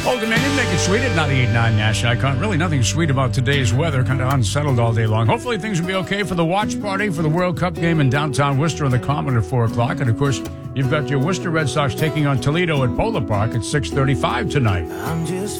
Old man, you make it sweet at 98.9 National Icon. Really nothing sweet about today's weather. Kind of unsettled all day long. Hopefully things will be okay for the watch party for the World Cup game in downtown Worcester on the Common at 4 o'clock. And, of course, you've got your Worcester Red Sox taking on Toledo at Polar Park at 6:35 tonight.